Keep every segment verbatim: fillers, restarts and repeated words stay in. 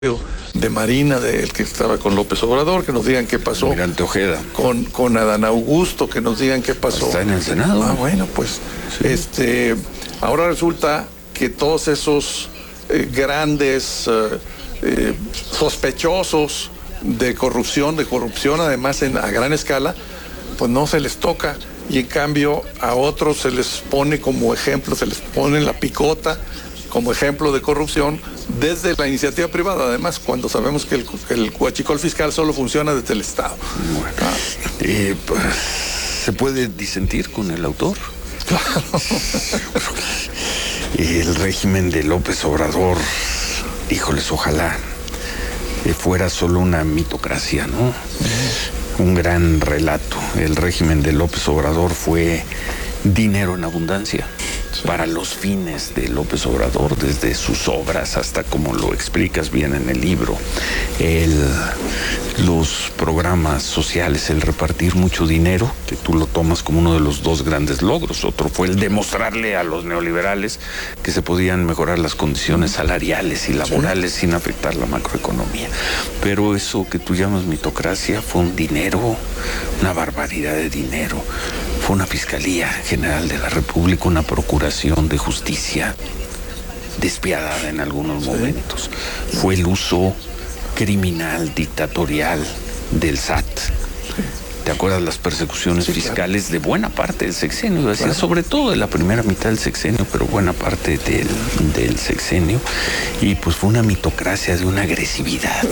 de Marina, del que estaba con López Obrador, que nos digan qué pasó. Almirante Ojeda. Con, con Adán Augusto, que nos digan qué pasó. Está en el Senado. Ah, bueno, pues, sí. este, ahora resulta que todos esos eh, grandes eh, eh, sospechosos de corrupción, de corrupción además en, a gran escala, pues no se les toca, y en cambio a otros se les pone como ejemplo, se les pone en la picota como ejemplo de corrupción desde la iniciativa privada, además, cuando sabemos que el, que el huachicol fiscal solo funciona desde el Estado. Bueno, ah. eh, pues, ¿se puede disentir con el autor? Claro. El régimen de López Obrador, híjoles, ojalá fuera solo una mitocracia, ¿no? Uh-huh. Un gran relato. El régimen de López Obrador fue dinero en abundancia. Sí. Para los fines de López Obrador, desde sus obras hasta como lo explicas bien en el libro, el, los programas sociales, el repartir mucho dinero, que tú lo tomas como uno de los dos grandes logros. Otro fue el demostrarle a los neoliberales que se podían mejorar las condiciones salariales y laborales, sí, sin afectar la macroeconomía. Pero eso que tú llamas mitocracia fue un dinero, una barbaridad de dinero. Fue una Fiscalía General de la República, una Procuración de Justicia despiadada en algunos momentos. Sí. Fue el uso criminal, dictatorial del S A T. ¿Te acuerdas las persecuciones sí, fiscales claro. de buena parte del sexenio? Decía, claro. Sobre todo de la primera mitad del sexenio, pero buena parte del, del sexenio. Y pues fue una mitocracia de una agresividad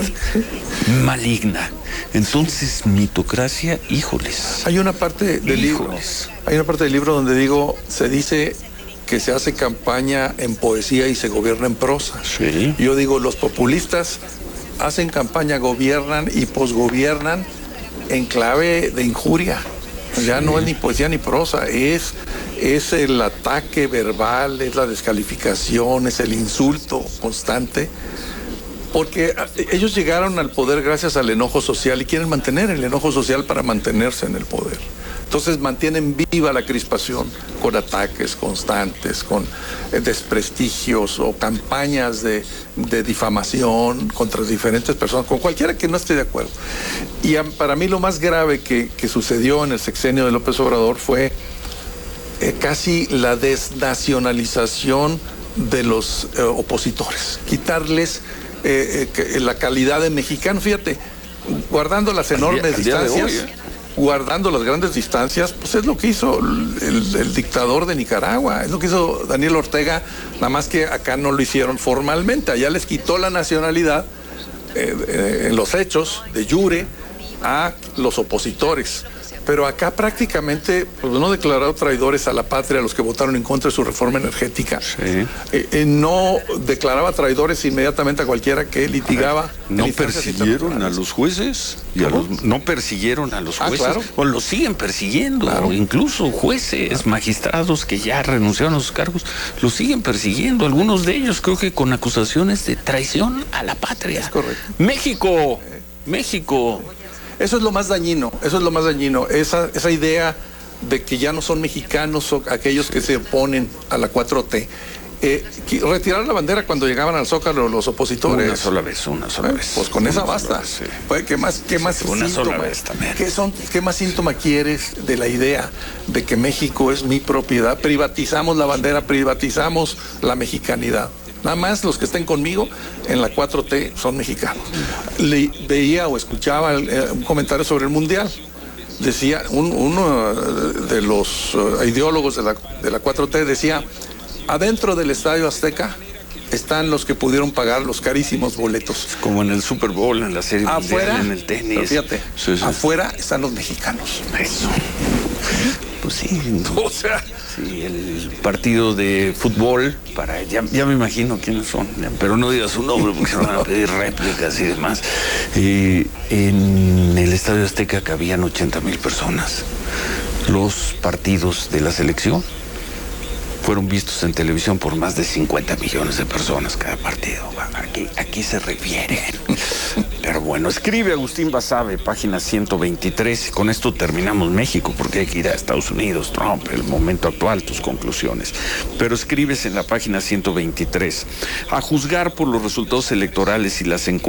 maligna. Entonces, mitocracia, híjoles. Hay una parte del libro, hay una parte del libro donde digo, se dice que se hace campaña en poesía y se gobierna en prosa. Sí. Yo digo, los populistas hacen campaña, gobiernan y posgobiernan en clave de injuria. Sí. Ya no es ni poesía ni prosa, es, es el ataque verbal, es la descalificación, es el insulto constante. Porque ellos llegaron al poder gracias al enojo social y quieren mantener el enojo social para mantenerse en el poder. Entonces mantienen viva la crispación con ataques constantes, con desprestigios o campañas de, de difamación contra diferentes personas, con cualquiera que no esté de acuerdo. Y a, para mí lo más grave que, que sucedió en el sexenio de López Obrador fue eh, casi la desnacionalización de los eh, opositores, quitarles Eh, eh, la calidad de mexicano. Fíjate, guardando las enormes al día, al día distancias, de hoy, ¿eh? guardando las grandes distancias, pues es lo que hizo el, el dictador de Nicaragua, es lo que hizo Daniel Ortega, nada más que acá no lo hicieron formalmente, allá les quitó la nacionalidad eh, eh, en los hechos de jure a los opositores. Pero acá prácticamente pues, no declararon traidores a la patria a los que votaron en contra de su reforma energética. Sí. Eh, eh, no declaraba traidores inmediatamente a cualquiera que litigaba. No persiguieron a los jueces. Y a los, no persiguieron a los jueces. Ah, claro. O los siguen persiguiendo. Claro. Incluso jueces, claro. magistrados que ya renunciaron a sus cargos, los siguen persiguiendo. Algunos de ellos creo que con acusaciones de traición a la patria. Es correcto. México, eh. México. Eso es lo más dañino, eso es lo más dañino, esa, esa idea de que ya no son mexicanos o aquellos que se oponen a la cuatro T. Eh, retirar la bandera cuando llegaban al Zócalo los opositores. Una sola vez, una sola eh, vez. Pues con una esa basta. Vez, sí. Pues, ¿qué más, qué más una síntoma, sola vez también. ¿qué, son, ¿Qué más síntoma quieres de la idea de que México es mi propiedad? Privatizamos la bandera, privatizamos la mexicanidad. Nada más los que estén conmigo en la cuatro T son mexicanos. Le, veía o escuchaba eh, un comentario sobre el Mundial. Decía, un, uno de los uh, ideólogos de la, de la cuatro T decía, adentro del Estadio Azteca están los que pudieron pagar los carísimos boletos. Como en el Super Bowl, en la serie afuera, mundial, en el tenis. Fíjate, sí, sí. Afuera están los mexicanos. Eso. Pues sí, o sea, sí, el partido de fútbol, para ya, ya me imagino quiénes son, pero no digas su nombre porque se van a pedir réplicas y demás. Eh, en el Estadio Azteca cabían ochenta mil personas. Los partidos de la selección fueron vistos en televisión por más de cincuenta millones de personas cada partido. Aquí, aquí se refieren. Pero bueno, escribe Agustín Basabe, página ciento veintitrés, y con esto terminamos México, porque hay que ir a Estados Unidos, Trump, el momento actual, tus conclusiones. Pero escribes en la página ciento veintitrés, a juzgar por los resultados electorales y las encuestas,